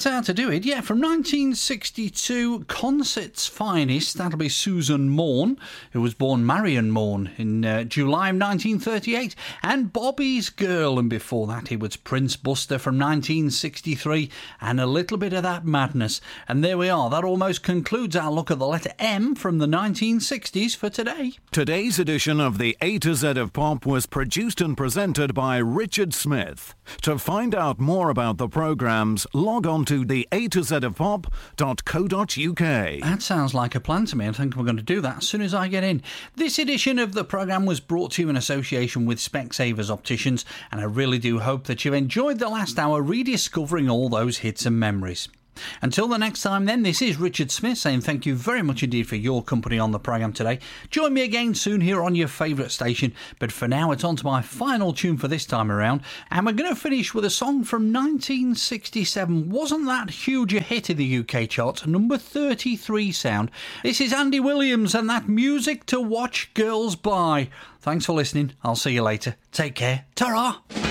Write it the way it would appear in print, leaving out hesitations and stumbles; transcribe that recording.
That's how to do it. Yeah, from 1962, Concert's finest. That'll be Susan Morn, who was born Marion Morn in July of 1938, and Bobby's Girl, and before that it was Prince Buster from 1963, and a little bit of that madness. And there we are. That almost concludes our look at the letter M from the 1960s for today. Today's edition of the A to Z of Pop was produced and presented by Richard Smith. To find out more about the programmes, log on to the A to Z of Pop.co.uk. That sounds like a plan to me. I think we're going to do that as soon as I get in. This edition of the programme was brought to you in association with Specsavers Opticians, and I really do hope that you've enjoyed the last hour rediscovering all those hits and memories. Until the next time then, this is Richard Smith saying thank you very much indeed for your company on the programme today. Join me again soon here on your favourite station, but for now it's on to my final tune for this time around, and we're going to finish with a song from 1967. Wasn't that huge a hit in the UK charts? Number 33 sound. This is Andy Williams and that Music to Watch Girls By. Thanks for listening. I'll see you later. Take care. Ta-ra!